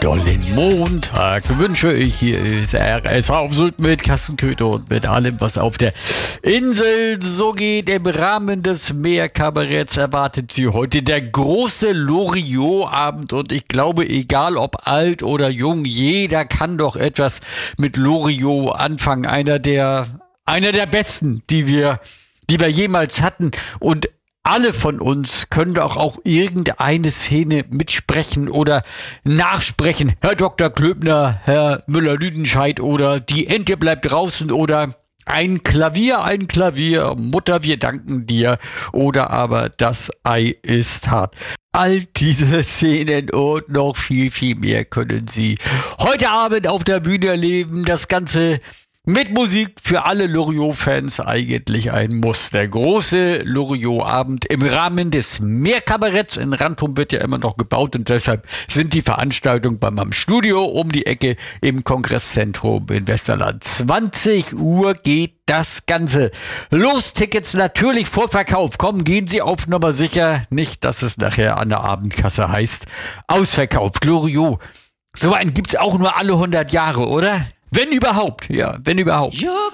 dollen Montag wünsche ich. Hier ist RS auf Sylt mit Kassenköter und mit allem, was auf der Insel so geht. Im Rahmen des Meerkabaretts erwartet Sie heute der große Loriot-Abend. Und ich glaube, egal ob alt oder jung, jeder kann doch etwas mit Loriot anfangen. Einer der besten, die wir jemals hatten. Und alle von uns können doch auch irgendeine Szene mitsprechen oder nachsprechen. Herr Dr. Klöbner, Herr Müller-Lüdenscheid oder die Ente bleibt draußen oder ein Klavier, Mutter, wir danken dir oder aber das Ei ist hart. All diese Szenen und noch viel, viel mehr können Sie heute Abend auf der Bühne erleben. Das Ganze mit Musik für alle Loriot-Fans eigentlich ein Muss. Der große Loriot-Abend im Rahmen des Meerkabaretts. In Rantum wird ja immer noch gebaut und deshalb sind die Veranstaltungen bei meinem Studio um die Ecke im Kongresszentrum in Westerland. 20 Uhr geht das Ganze los. Tickets natürlich Vorverkauf. Kommen, gehen Sie auf Nummer sicher. Nicht, dass es nachher an der Abendkasse heißt ausverkauft. Loriot. So einen gibt's auch nur alle 100 Jahre, oder? Wenn überhaupt, ja, wenn überhaupt.